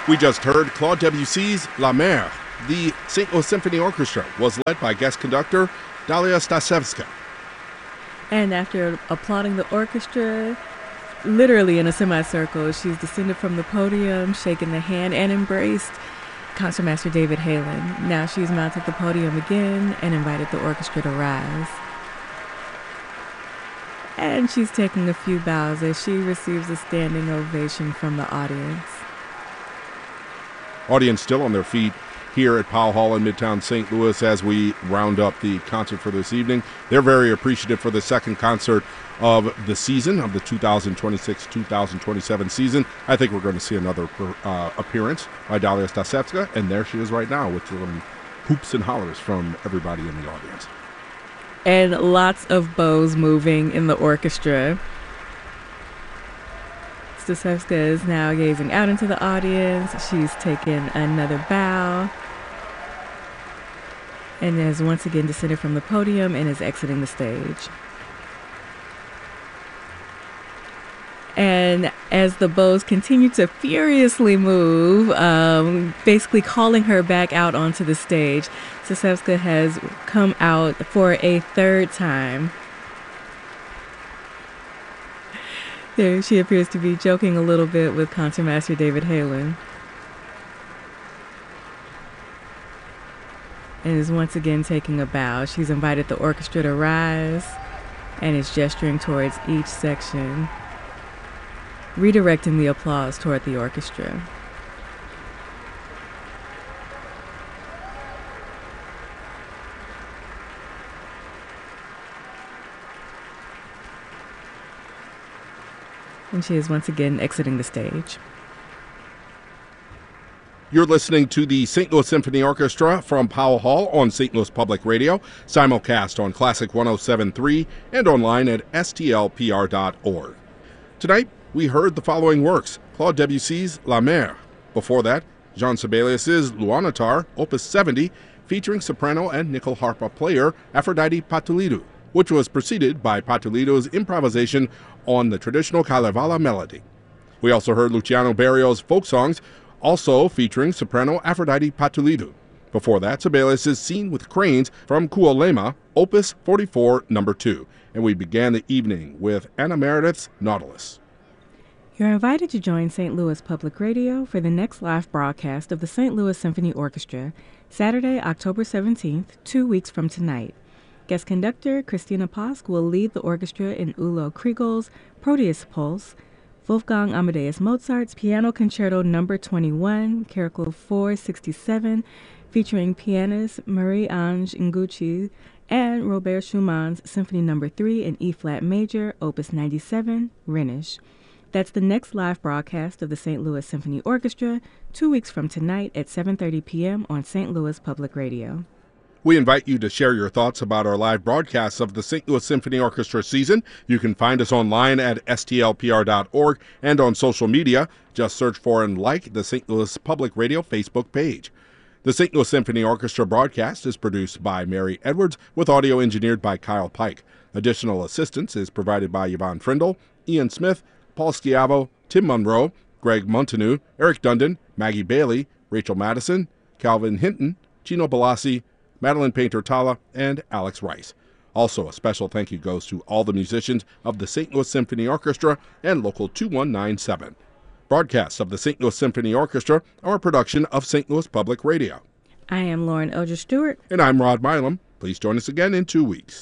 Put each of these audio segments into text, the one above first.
We just heard Claude Debussy's La Mer. The St. Louis Symphony Orchestra was led by guest conductor Dalia Stasevska. And after applauding the orchestra, literally in a semicircle, she's descended from the podium, shaken the hand, and embraced Concertmaster David Halen. Now she's mounted the podium again and invited the orchestra to rise. And she's taking a few bows as she receives a standing ovation from the audience. Audience still on their feet here at Powell Hall in Midtown St. Louis as we round up the concert for this evening. They're very appreciative for the second concert of the season, of the 2026-2027 season. I think we're going to see another appearance by Dalia Stasevska, and there she is right now with some hoops and hollers from everybody in the audience. And lots of bows moving in the orchestra. Stasevska is now gazing out into the audience. She's taken another bow and has once again descended from the podium and is exiting the stage. And as the bows continue to furiously move, basically calling her back out onto the stage, Stasevska has come out for a third time. There she appears to be joking a little bit with Concertmaster David Halen. And is once again taking a bow. She's invited the orchestra to rise and is gesturing towards each section, redirecting the applause toward the orchestra. And she is once again exiting the stage. You're listening to the St. Louis Symphony Orchestra from Powell Hall on St. Louis Public Radio, simulcast on Classic 107.3 and online at stlpr.org. Tonight, we heard the following works: Claude Debussy's La Mer. Before that, Jean Sibelius' Louannatar, Opus 70, featuring soprano and nickel harpa player Aphrodite Patoulidou, which was preceded by Patoulido's improvisation on the traditional Kalevala melody. We also heard Luciano Berio's folk songs, also featuring soprano Aphrodite Patoulidou. Before that, Sibelius' Scene with Cranes from Kuolema, Opus 44, No. 2. And we began the evening with Anna Meredith's Nautilus. You're invited to join St. Louis Public Radio for the next live broadcast of the St. Louis Symphony Orchestra, Saturday, October 17th, 2 weeks from tonight. Guest conductor Christina Posk will lead the orchestra in Ulo Kriegel's Proteus Pulse, Wolfgang Amadeus Mozart's Piano Concerto No. 21, Caracol 467, featuring pianist Marie-Ange Nguci, and Robert Schumann's Symphony No. 3 in E-flat major, Opus 97, Rhenish. That's the next live broadcast of the St. Louis Symphony Orchestra, 2 weeks from tonight at 7:30 p.m. on St. Louis Public Radio. We invite you to share your thoughts about our live broadcasts of the St. Louis Symphony Orchestra season. You can find us online at stlpr.org and on social media. Just search for and like the St. Louis Public Radio Facebook page. The St. Louis Symphony Orchestra broadcast is produced by Mary Edwards with audio engineered by Kyle Pike. Additional assistance is provided by Yvonne Frindle, Ian Smith, Paul Schiavo, Tim Monroe, Greg Montanou, Eric Dundon, Maggie Bailey, Rachel Madison, Calvin Hinton, Gino Balassi, Madeline Painter-Talla, and Alex Rice. Also, a special thank you goes to all the musicians of the St. Louis Symphony Orchestra and Local 2197. Broadcasts of the St. Louis Symphony Orchestra are a production of St. Louis Public Radio. I am Lauren Eldridge Stewart. And I'm Rod Milam. Please join us again in 2 weeks.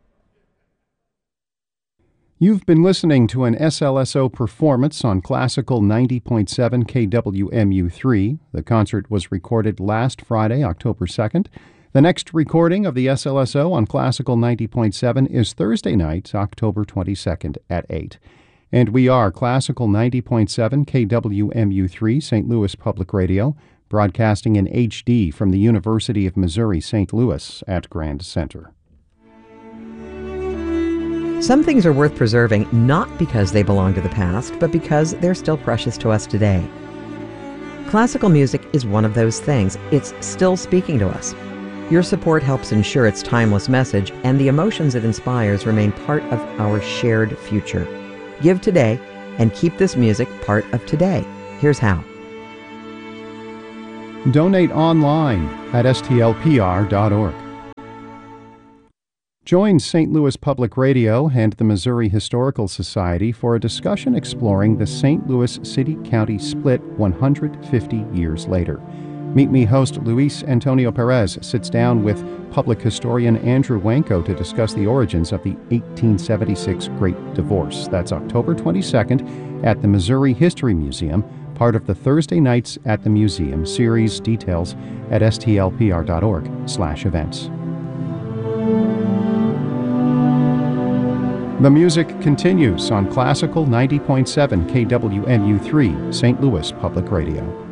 You've been listening to an SLSO performance on Classical 90.7 KWMU3. The concert was recorded last Friday, October 2nd. The next recording of the SLSO on Classical 90.7 is Thursday night, October 22nd at 8. And we are Classical 90.7 KWMU3, St. Louis Public Radio, broadcasting in HD from the University of Missouri St. Louis at Grand Center. Some things are worth preserving not because they belong to the past, but because they're still precious to us today. Classical music is one of those things. It's still speaking to us. Your support helps ensure its timeless message and the emotions it inspires remain part of our shared future. Give today and keep this music part of today. Here's how. Donate online at stlpr.org. Join St. Louis Public Radio and the Missouri Historical Society for a discussion exploring the St. Louis City-County split 150 years later. Meet Me host Luis Antonio Perez sits down with public historian Andrew Wanko to discuss the origins of the 1876 Great Divorce. That's October 22nd at the Missouri History Museum, part of the Thursday Nights at the Museum series. Details at stlpr.org/events. The music continues on Classical 90.7 KWMU3, St. Louis Public Radio.